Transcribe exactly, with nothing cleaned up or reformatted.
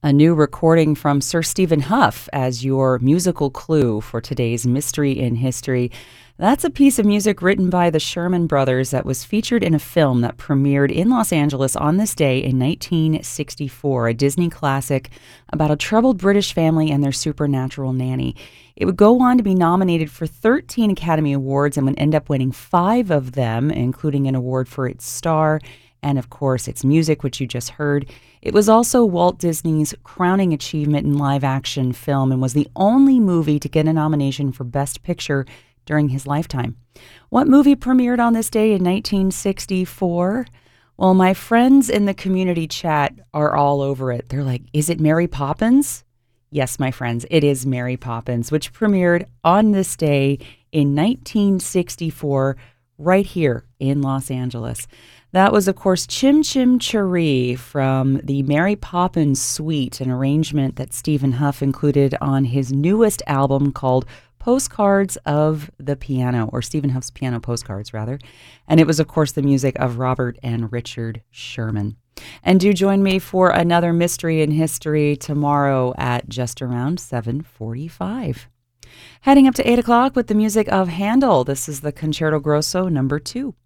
A new recording from Sir Stephen Huff as your musical clue for today's Mystery in History. That's a piece of music written by the Sherman Brothers that was featured in a film that premiered in Los Angeles on this day in nineteen sixty-four, a Disney classic about a troubled British family and their supernatural nanny. It would go on to be nominated for thirteen Academy Awards and would end up winning five of them, including an award for its star and, of course, its music, which you just heard. It was also Walt Disney's crowning achievement in live-action film and was the only movie to get a nomination for Best Picture during his lifetime. What movie premiered on this day in nineteen sixty-four? Well, my friends in the community chat are all over it. They're like, is it Mary Poppins? Yes, my friends, it is Mary Poppins, which premiered on this day in nineteen sixty-four right here in Los Angeles. That was, of course, Chim Chim Cheree from the Mary Poppins Suite, an arrangement that Stephen Huff included on his newest album called Postcards of the Piano, or Stephen Huff's Piano Postcards, rather. And it was, of course, the music of Robert and Richard Sherman. And do join me for another Mystery in History tomorrow at just around seven forty-five. Heading up to eight o'clock with the music of Handel. This is the Concerto Grosso number two.